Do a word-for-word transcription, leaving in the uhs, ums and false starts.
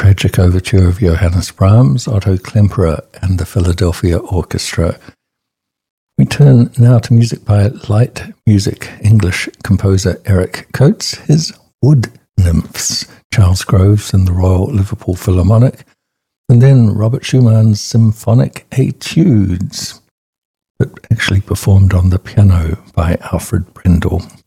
tragic overture of Johannes Brahms, Otto Klemperer, and the Philadelphia Orchestra. We turn now to music by light music English composer Eric Coates, his Wood Nymphs, Charles Groves and the Royal Liverpool Philharmonic, and then Robert Schumann's Symphonic Etudes, but actually performed on the piano by Alfred Brendel.